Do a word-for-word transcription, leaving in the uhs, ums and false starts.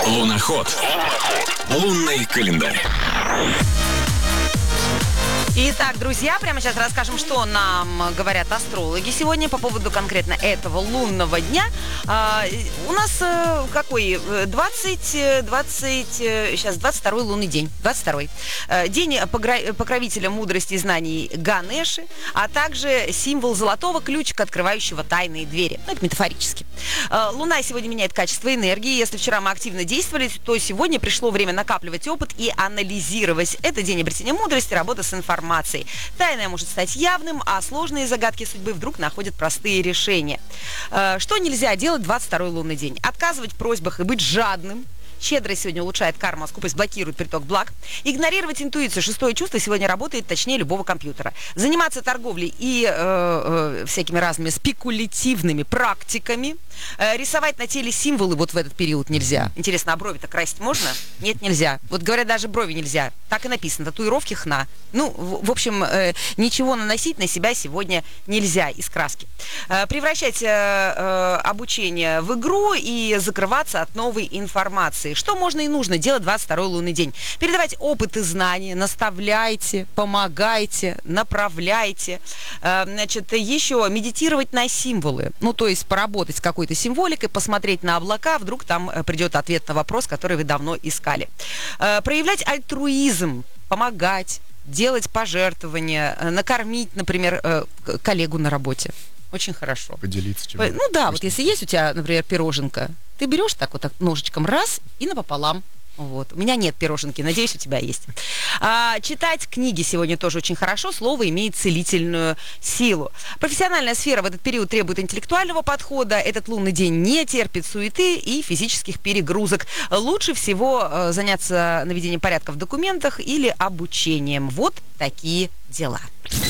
Луноход. Лунный календарь. Итак, друзья, прямо сейчас расскажем, что нам говорят астрологи сегодня по поводу конкретно этого лунного дня. А, у нас а, какой? двадцать, двадцать, сейчас двадцать второй лунный день. двадцать второй. А, день погра- покровителя мудрости и знаний Ганеши, а также символ золотого ключика, открывающего тайные двери. Ну, это метафорически. А, Луна сегодня меняет качество энергии. Если вчера мы активно действовали, то сегодня пришло время накапливать опыт и анализировать. Это день обретения мудрости, работа с информацией. Тайное может стать явным, а сложные загадки судьбы вдруг находят простые решения. Что нельзя делать в двадцать второй лунный день? Отказывать в просьбах и быть жадным. Щедрость сегодня улучшает карму, а скупость блокирует приток благ. Игнорировать интуицию, шестое чувство сегодня работает точнее любого компьютера. Заниматься торговлей и э, э, всякими разными спекулятивными практиками. Э, рисовать на теле символы вот в этот период нельзя. Интересно, а брови-то красить можно? Нет, нельзя. Вот говорят, даже брови нельзя. Так и написано. Татуировки хна. Ну, в, в общем, э, ничего наносить на себя сегодня нельзя из краски. Э, превращать э, э, обучение в игру и закрываться от новой информации. Что можно и нужно делать в двадцать второй лунный день? Передавать опыт и знания, наставляйте, помогайте, направляйте. Значит, еще медитировать на символы. Ну, то есть поработать с какой-то символикой, посмотреть на облака, вдруг там придет ответ на вопрос, который вы давно искали. Проявлять альтруизм, помогать, делать пожертвования, накормить, например, коллегу на работе. Очень хорошо. Поделиться чем-то. Ну да, вот если есть у тебя, например, пироженка, ты берешь так вот так ножичком раз и напополам. Вот. У меня нет пироженки, надеюсь, у тебя есть. А, читать книги сегодня тоже очень хорошо. Слово имеет целительную силу. Профессиональная сфера в этот период требует интеллектуального подхода. Этот лунный день не терпит суеты и физических перегрузок. Лучше всего э, заняться наведением порядка в документах или обучением. Вот такие дела.